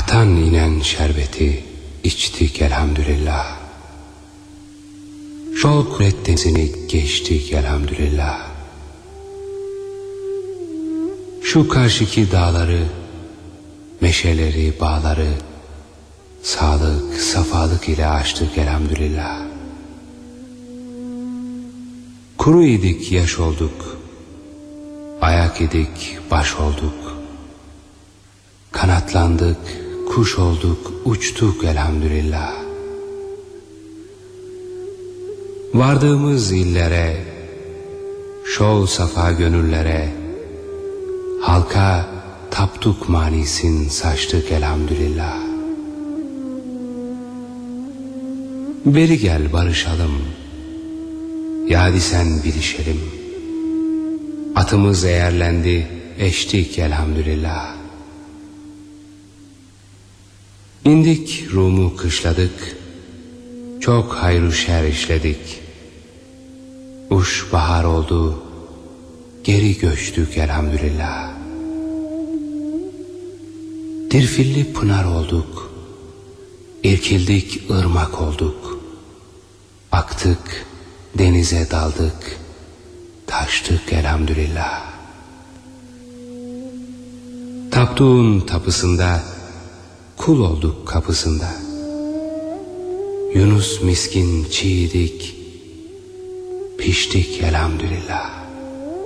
Hak'tan inen şerbeti içtik elhamdülillah. Şol kuvvet denizini geçtik elhamdülillah. Şu karşıki dağları, meşeleri, bağları sağlık, safalık ile açtık elhamdülillah. Kuru idik, yaş olduk. Ayak idik, baş olduk. Kanatlandık, kuş olduk, uçtuk elhamdülillah. Vardığımız illere, şol safa gönüllere, halka taptuk manisin saçtık elhamdülillah. Beri gel barışalım, yadi sen bilişelim. Atımız eğerlendi, eştik elhamdülillah. İndik Rum'u kışladık, çok hayru şer işledik. Uş bahar oldu, geri göçtük elhamdülillah. Dirfilli pınar olduk, irkildik ırmak olduk. Aktık, denize daldık, taştık elhamdülillah. Taptuğun tapısında, kul olduk kapısında. Yunus miskin çiğdik, piştik elhamdülillah.